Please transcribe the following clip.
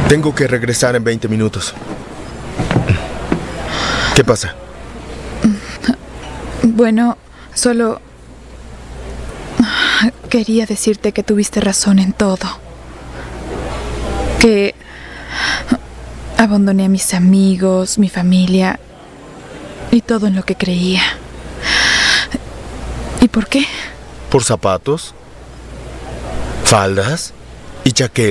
Tengo que regresar en 20 minutos. ¿Qué pasa? Bueno, solo quería decirte que tuviste razón en todo. Que abandoné a mis amigos, mi familia y todo en lo que creía. ¿Y por qué? ¿Por zapatos? ¿Faldas? ¿Y chaquetas?